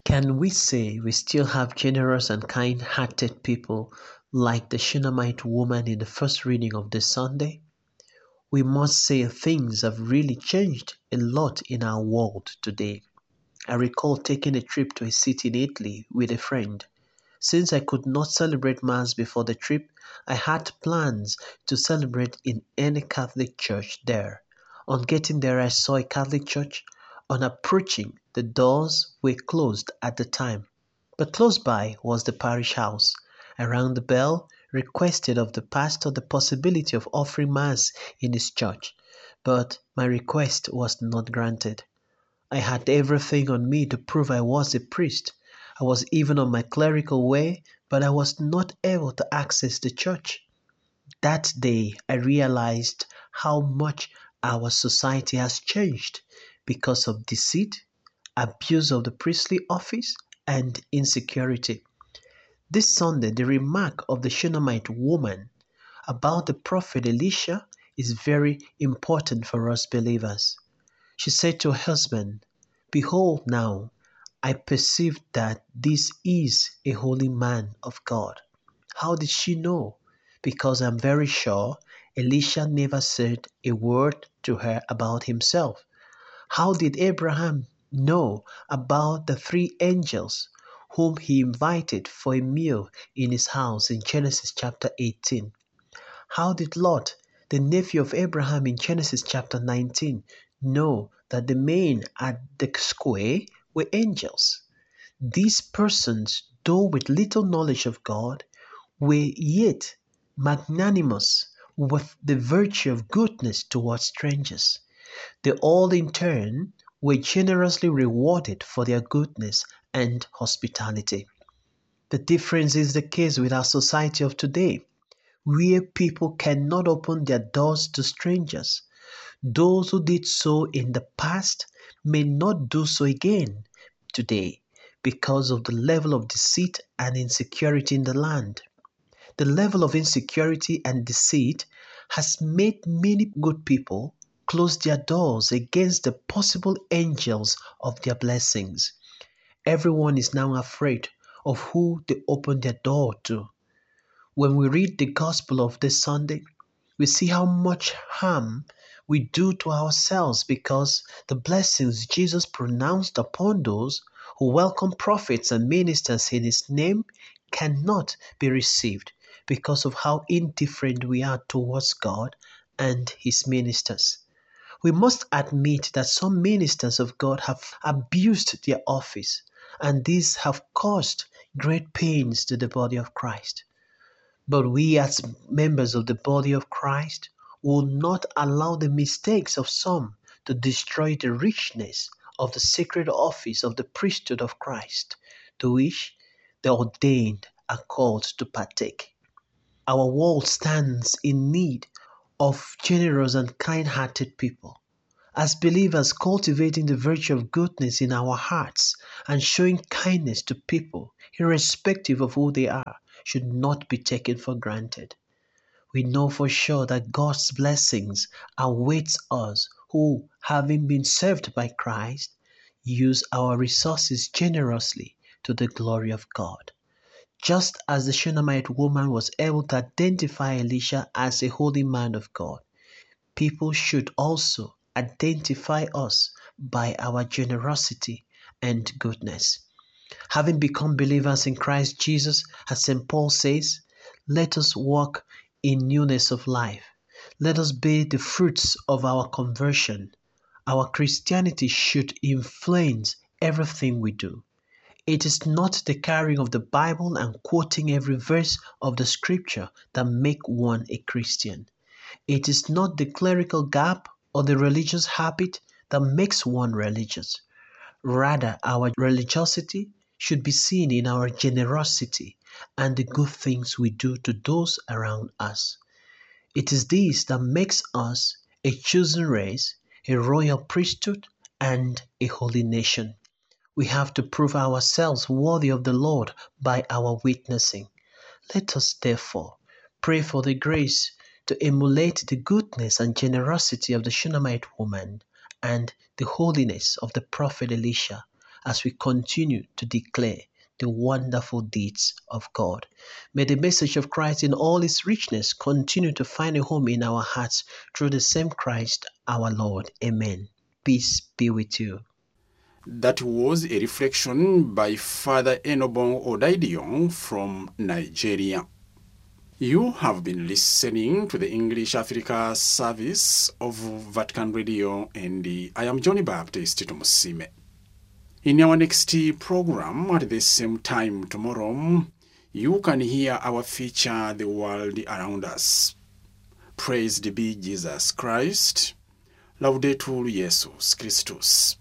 Can we say we still have generous and kind-hearted people like the Shunammite woman in the first reading of this Sunday? We must say things have really changed a lot in our world today. I recall taking a trip to a city in Italy with a friend. Since I could not celebrate Mass before the trip, I had plans to celebrate in any Catholic church there. On getting there, I saw a Catholic church. On approaching, the doors were closed at the time, but close by was the parish house. I rang the bell, requested of the pastor the possibility of offering Mass in his church, but my request was not granted. I had everything on me to prove I was a priest. I was even on my clerical way, but I was not able to access the church. That day, I realized how much our society has changed because of deceit, abuse of the priestly office, and insecurity. This Sunday, the remark of the Shunammite woman about the prophet Elisha is very important for us believers. She said to her husband, "Behold now, I perceive that this is a holy man of God." How did she know? Because I'm very sure Elisha never said a word to her about himself. How did Abraham know about the three angels whom he invited for a meal in his house in Genesis chapter 18? How did Lot, the nephew of Abraham in Genesis chapter 19, know that the men at the square were angels? These persons, though with little knowledge of God, were yet magnanimous with the virtue of goodness towards strangers. They all in turn were generously rewarded for their goodness and hospitality. The difference is the case with our society of today, where people cannot open their doors to strangers. Those who did so in the past may not do so again today because of the level of deceit and insecurity in the land. The level of insecurity and deceit has made many good people close their doors against the possible angels of their blessings. Everyone is now afraid of who they open their door to. When we read the gospel of this Sunday, we see how much harm we do to ourselves because the blessings Jesus pronounced upon those who welcome prophets and ministers in his name cannot be received because of how indifferent we are towards God and his ministers. We must admit that some ministers of God have abused their office, and these have caused great pains to the body of Christ. But we, as members of the body of Christ, will not allow the mistakes of some to destroy the richness of the sacred office of the priesthood of Christ, to which the ordained are called to partake. Our world stands in need of generous and kind-hearted people. As believers, cultivating the virtue of goodness in our hearts and showing kindness to people, irrespective of who they are, should not be taken for granted. We know for sure that God's blessings await us who, having been served by Christ, use our resources generously to the glory of God. Just as the Shunammite woman was able to identify Elisha as a holy man of God, people should also identify us by our generosity and goodness. Having become believers in Christ Jesus, as St. Paul says, let us walk in newness of life. Let us bear the fruits of our conversion. Our Christianity should influence everything we do. It is not the carrying of the Bible and quoting every verse of the scripture that make one a Christian. It is not the clerical garb or the religious habit that makes one religious. Rather, our religiosity should be seen in our generosity and the good things we do to those around us. It is this that makes us a chosen race, a royal priesthood, and a holy nation. We have to prove ourselves worthy of the Lord by our witnessing. Let us therefore pray for the grace to emulate the goodness and generosity of the Shunammite woman and the holiness of the prophet Elisha, as we continue to declare the wonderful deeds of God. May the message of Christ in all its richness continue to find a home in our hearts through the same Christ our Lord. Amen. Peace be with you. That was a reflection by Father Enobong Odaidion from Nigeria. You have been listening to the English Africa service of Vatican Radio, and I am Johnny Baptist Tumusime. In our next program at the same time tomorrow, you can hear our feature, The World Around Us. Praised be Jesus Christ. Laudetur Jesus Christus.